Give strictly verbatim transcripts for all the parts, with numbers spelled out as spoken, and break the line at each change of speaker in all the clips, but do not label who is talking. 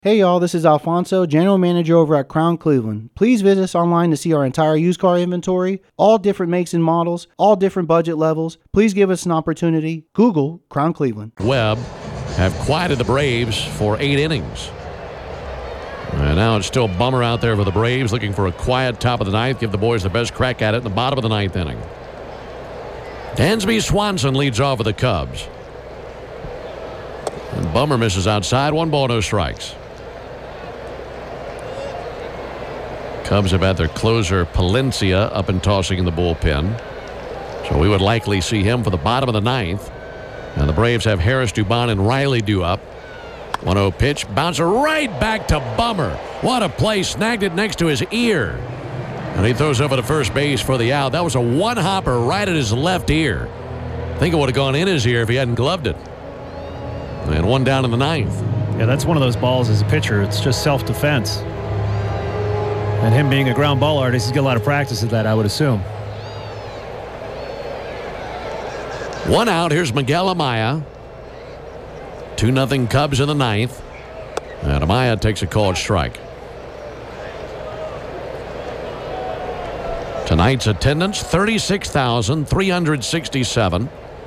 Hey y'all, this is Alfonso, General Manager over at Crown Cleveland. Please visit us online to see our entire used car inventory, all different makes and models, all different budget levels. Please give us an opportunity. Google Crown Cleveland.
Webb have quieted the Braves for eight innings. And now it's still Bummer out there for the Braves, looking for a quiet top of the ninth. Give the boys the best crack at it in the bottom of the ninth inning. Dansby Swanson leads off with the Cubs. And Bummer misses outside. One ball, no strikes. Cubs have had their closer Palencia up and tossing in the bullpen. So we would likely see him for the bottom of the ninth. And the Braves have Harris, Dubon, and Riley due up. one oh pitch. Bouncer right back to Bummer. What a play. Snagged it next to his ear. And he throws over to first base for the out. That was a one-hopper right at his left ear. I think it would have gone in his ear if he hadn't gloved it. And one down in the ninth.
Yeah, that's one of those balls as a pitcher. It's just self-defense. And him being a ground ball artist, he's got a lot of practice at that, I would assume.
One out. Here's Miguel Amaya. two nothing Cubs in the ninth. And Amaya takes a called strike. Tonight's attendance, thirty-six thousand three hundred sixty-seven.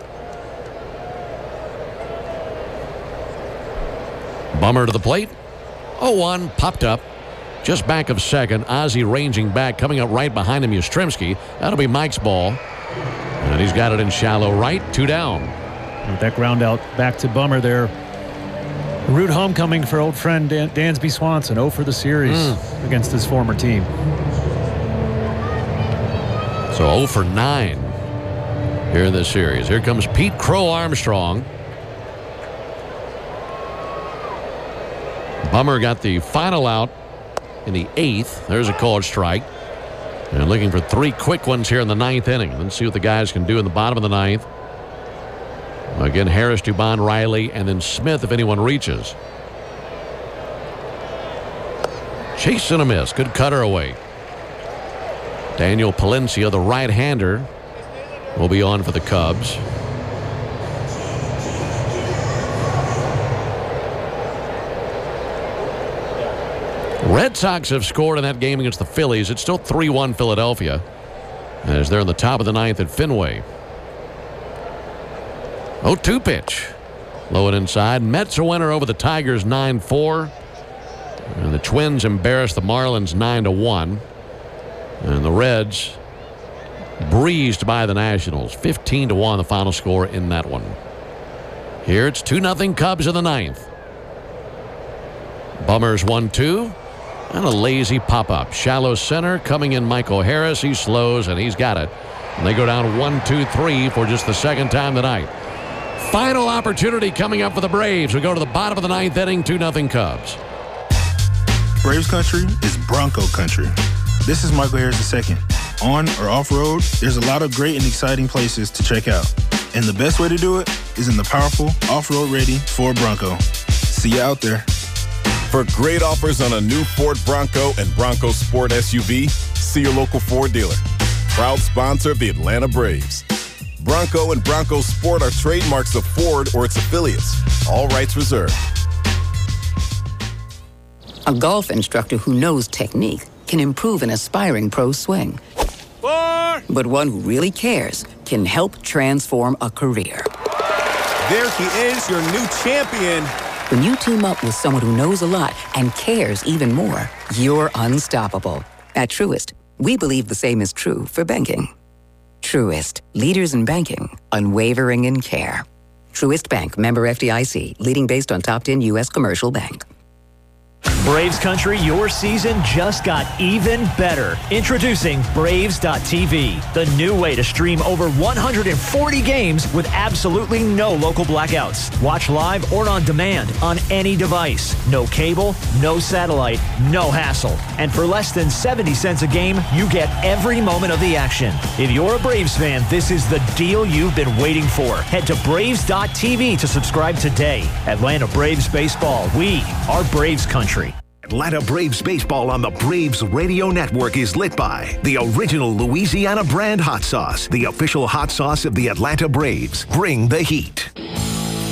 Bummer to the plate. oh one popped up. Just back of second. Ozzie ranging back. Coming up right behind him, Yastrzemski. That'll be Mike's ball. And he's got it in shallow right. Two down.
With that ground out back to Bummer there. Rude homecoming for old friend Dan- Dansby Swanson. oh for the series mm. against his former team.
So oh for nine here in this series. Here comes Pete Crow Armstrong. Bummer got the final out in the eighth. There's a called strike. And looking for three quick ones here in the ninth inning. Let's see what the guys can do in the bottom of the ninth. Again, Harris, Dubon, Riley, and then Smith if anyone reaches. Chase and a miss. Good cutter away. Daniel Palencia, the right-hander, will be on for the Cubs. Red Sox have scored in that game against the Phillies. It's still three one Philadelphia as they're in the top of the ninth at Fenway. oh two pitch. Low and inside. Mets a winner over the Tigers nine four. And the Twins embarrassed the Marlins nine to one. And the Reds breezed by the Nationals fifteen to one, the final score in that one. Here it's two nothing Cubs in the ninth. Bummer's one two. And a lazy pop-up. Shallow center. Coming in Michael Harris. He slows, and he's got it. And they go down one two three for just the second time tonight. Final opportunity coming up for the Braves. We go to the bottom of the ninth inning. two nothing Cubs.
Braves country is Bronco country. This is Michael Harris the second. On or off-road, there's a lot of great and exciting places to check out. And the best way to do it is in the powerful, off-road ready Ford Bronco. See you out there.
For great offers on a new Ford Bronco and Bronco Sport S U V, see your local Ford dealer. Proud sponsor of the Atlanta Braves. Bronco and Bronco Sport are trademarks of Ford or its affiliates. All rights reserved.
A golf instructor who knows technique can improve an aspiring pro's swing. Four. But one who really cares can help transform a career.
There he is, your new champion.
When you team up with someone who knows a lot and cares even more, you're unstoppable. At Truist, we believe the same is true for banking. Truist, leaders in banking, unwavering in care. Truist Bank, member F D I C, leading based on top ten U S commercial bank.
Braves country, your season just got even better. Introducing Braves dot T V, the new way to stream over one hundred forty games with absolutely no local blackouts. Watch live or on demand on any device. No cable, no satellite, no hassle. And for less than seventy cents a game, you get every moment of the action. If you're a Braves fan, this is the deal you've been waiting for. Head to Braves dot T V to subscribe today. Atlanta Braves Baseball, we are Braves country.
Atlanta Braves baseball on the Braves Radio Network is lit by the original Louisiana brand hot sauce, the official hot sauce of the Atlanta Braves. Bring the heat.